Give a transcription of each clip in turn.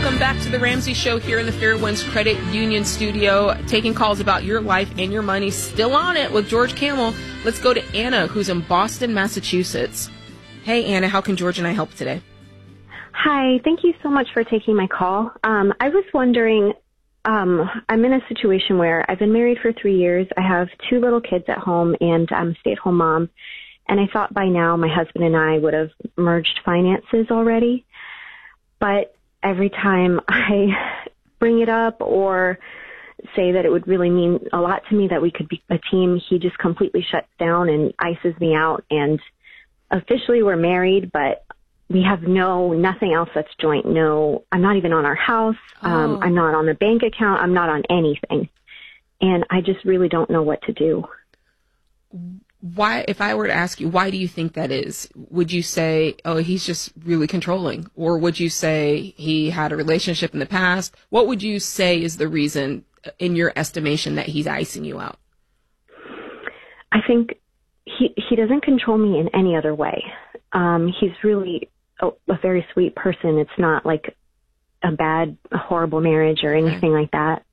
Welcome back to the Ramsey Show here in the Fairwinds Credit Union studio, taking calls about your life and your money. Still on it with George Kamel. Let's go to Anna, who's in Boston, Massachusetts. Hey, Anna, how can George and I help today? Hi, thank you so much for taking my call. I was wondering, I'm in a situation where I've been married for 3 years. I have 2 little kids at home, and I'm a stay-at-home mom. And I thought by now my husband and I would have merged finances already. But every time I bring it up or say that it would really mean a lot to me that we could be a team, he just completely shuts down and ices me out. And officially we're married, but we have nothing else that's joint. No, I'm not even on our house. I'm not on the bank account. I'm not on anything. And I just really don't know what to do. Why, if I were to ask you, why do you think that is? Would you say, oh, he's just really controlling? Or would you say he had a relationship in the past? What would you say is the reason, in your estimation, that he's icing you out? I think he doesn't control me in any other way. He's really a very sweet person. It's not like a horrible marriage or anything like that.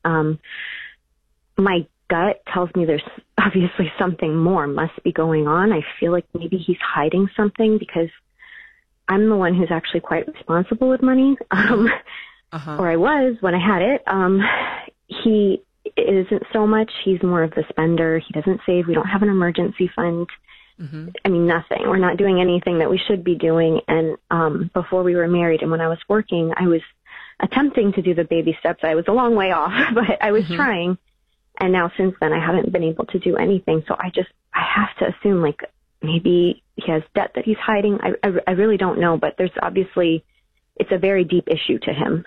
My gut tells me there's obviously something more must be going on. I feel like maybe he's hiding something because I'm the one who's actually quite responsible with money. Or I was when I had it. He isn't so much. He's more of the spender. He doesn't save. We don't have an emergency fund. I mean, nothing. We're not doing anything that we should be doing. And before we were married and when I was working, I was attempting to do the baby steps. I was a long way off, but I was trying. And now since then, I haven't been able to do anything. So I have to assume like maybe he has debt that he's hiding. I really don't know, but there's obviously, it's a very deep issue to him.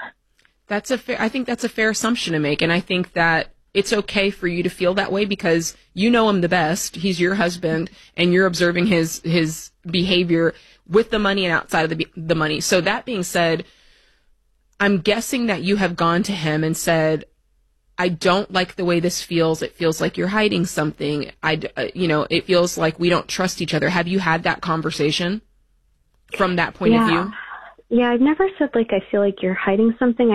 I think that's a fair assumption to make. And I think that it's okay for you to feel that way because you know him the best. He's your husband and you're observing his behavior with the money and outside of the money. So that being said, I'm guessing that you have gone to him and said, I don't like the way this feels. It feels like you're hiding something. It feels like we don't trust each other. Have you had that conversation from that point of view? Yeah, I've never said like I feel like you're hiding something. I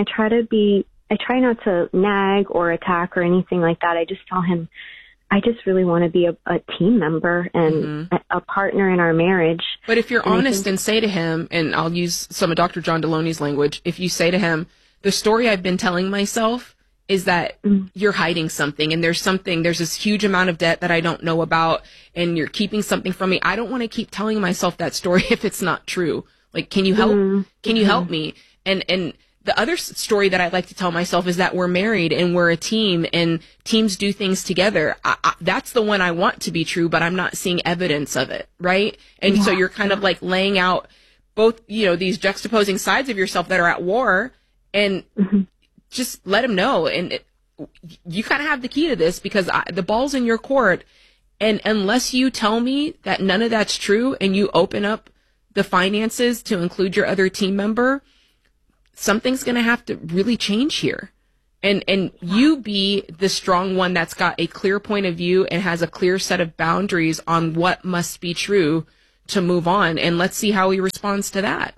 try not to nag or attack or anything like that. I just tell him I just really want to be a team member and a partner in our marriage. But if you're honest and say to him, and I'll use some of Dr. John Deloney's language, if you say to him, the story I've been telling myself is that you're hiding something and there's this huge amount of debt that I don't know about and you're keeping something from me. I don't want to keep telling myself that story if it's not true. Like, can you help? Can you help me? And the other story that I like to tell myself is that we're married and we're a team and teams do things together. That's the one I want to be true, but I'm not seeing evidence of it. Right. And so you're kind of like laying out both, these juxtaposing sides of yourself that are at war and just let him know. And you kind of have the key to this because the ball's in your court. And unless you tell me that none of that's true and you open up the finances to include your other team member, something's going to have to really change here. And you be the strong one that's got a clear point of view and has a clear set of boundaries on what must be true to move on. And let's see how he responds to that.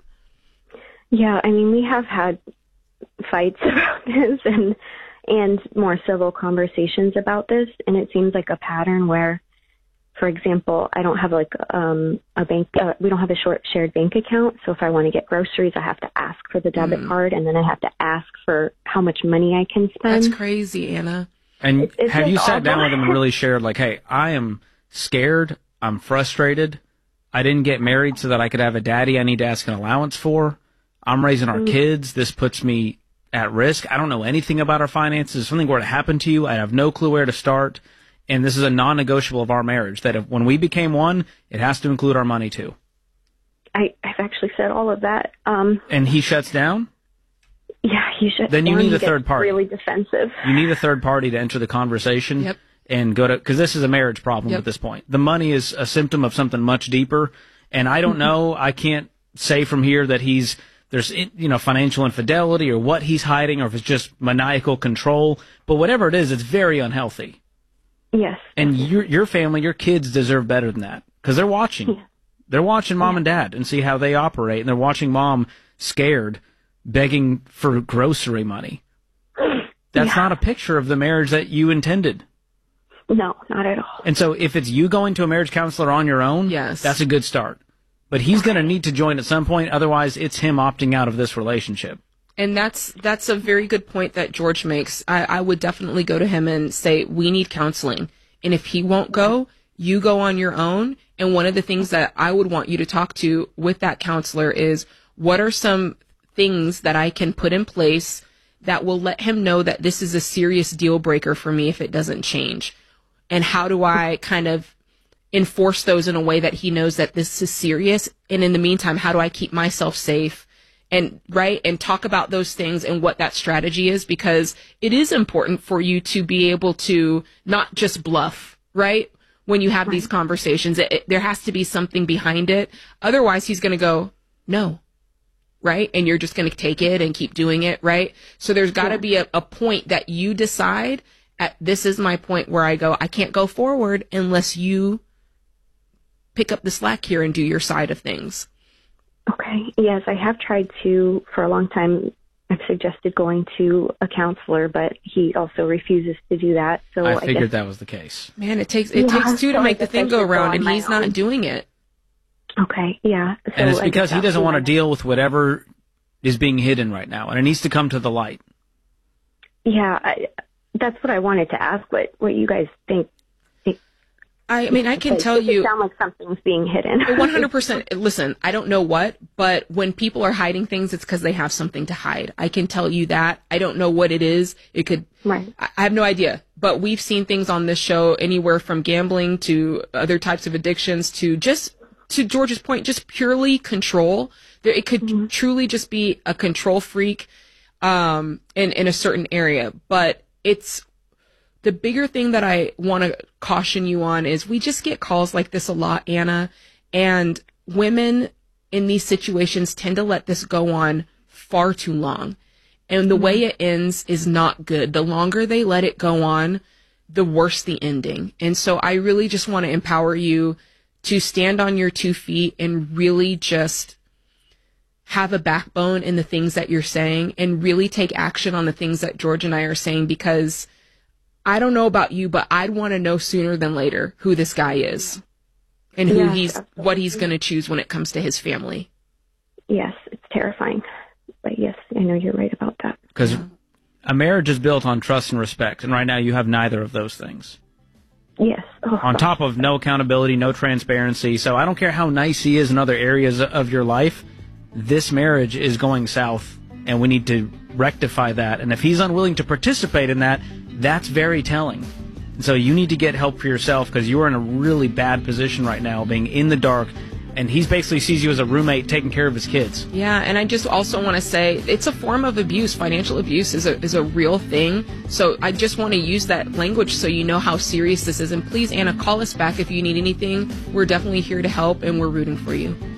Yeah, I mean, we have had fights about this and more civil conversations about this. And it seems like a pattern where, for example, I don't have like a bank. We don't have a shared bank account. So if I want to get groceries, I have to ask for the debit card, and then I have to ask for how much money I can spend. That's crazy, Anna. And have you sat down with him and really shared, like, hey, I am scared. I'm frustrated. I didn't get married so that I could have a daddy I need to ask an allowance for. I'm raising our kids. This puts me at risk. I don't know anything about our finances. If something were to happen to you, I have no clue where to start. And this is a non-negotiable of our marriage, that when we became one, it has to include our money too. I've actually said all of that. And he shuts down? Yeah, he shuts down. Then you need a third party. Really defensive. You need a third party to enter the conversation and go to, because this is a marriage problem at this point. The money is a symptom of something much deeper. And I don't know, I can't say from here that there's financial infidelity or what he's hiding, or if it's just maniacal control. But whatever it is, it's very unhealthy. Yes. And your family, your kids deserve better than that because they're watching. Yeah. They're watching mom and dad and see how they operate, and they're watching mom scared begging for grocery money. That's not a picture of the marriage that you intended. No, not at all. And so if it's you going to a marriage counselor on your own, yes, that's a good start. But he's going to need to join at some point. Otherwise, it's him opting out of this relationship. And that's a very good point that George makes. I would definitely go to him and say, we need counseling. And if he won't go, you go on your own. And one of the things that I would want you to talk to with that counselor is, what are some things that I can put in place that will let him know that this is a serious deal breaker for me if it doesn't change? And how do I kind of enforce those in a way that he knows that this is serious? And in the meantime, how do I keep myself safe? And talk about those things and what that strategy is, because it is important for you to be able to not just bluff, right? When you have these conversations, there has to be something behind it. Otherwise, he's going to go, no, right? And you're just going to take it and keep doing it, right? So there's got to be a point that you decide, this is my point where I go, I can't go forward unless you pick up the slack here and do your side of things. Okay. Yes, I have tried to, for a long time, I've suggested going to a counselor, but he also refuses to do that. So I figured that was the case. Man, it takes two to make the thing go round, and he's not doing it. Okay, yeah. So and it's because he doesn't want to deal with whatever is being hidden right now, and it needs to come to the light. Yeah, that's what I wanted to ask, what you guys think. I mean, I can tell you. It sounds like something's being hidden. 100%. Listen, I don't know what, but when people are hiding things, it's because they have something to hide. I can tell you that. I don't know what it is. It could, right. I have no idea. But we've seen things on this show, anywhere from gambling to other types of addictions to just, to George's point, just purely control. It could truly just be a control freak, in a certain area. But it's, the bigger thing that I want to caution you on is we just get calls like this a lot, Anna, and women in these situations tend to let this go on far too long. And the way it ends is not good. The longer they let it go on, the worse the ending. And so I really just want to empower you to stand on your 2 feet and really just have a backbone in the things that you're saying and really take action on the things that George and I are saying, because I don't know about you, but I'd want to know sooner than later who this guy is and who what he's going to choose when it comes to his family. Yes, it's terrifying. But yes, I know you're right about that. Because a marriage is built on trust and respect, and right now you have neither of those things. Yes. Oh, on top of no accountability, no transparency. So I don't care how nice he is in other areas of your life, this marriage is going south, and we need to rectify that. And if he's unwilling to participate in that, that's very telling. And so you need to get help for yourself, because you are in a really bad position right now, being in the dark, and he basically sees you as a roommate taking care of his kids. Yeah, and I just also want to say it's a form of abuse. Financial abuse is a real thing. So I just want to use that language so you know how serious this is. And please, Anna, call us back if you need anything. We're definitely here to help, and we're rooting for you.